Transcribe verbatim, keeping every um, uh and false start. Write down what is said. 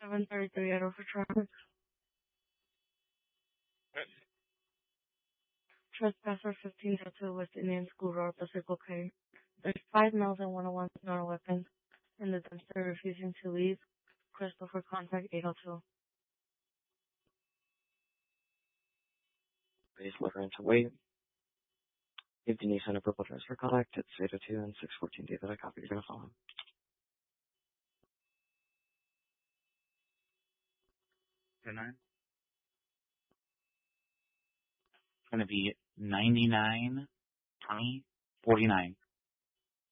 seven thirty-three out of for traffic. Trespasser fifteen oh two West Indian School Road, the Circle K. There's five males and one oh one with no weapons in the dumpster refusing to leave. Crystal for contact eight oh two. Please let her into wait. Give Denise and a purple dress for contact. It's eight oh two and six fourteen David. I copy. You're going to follow him. Good night. It's going to be ninety-nine, twenty, forty-nine.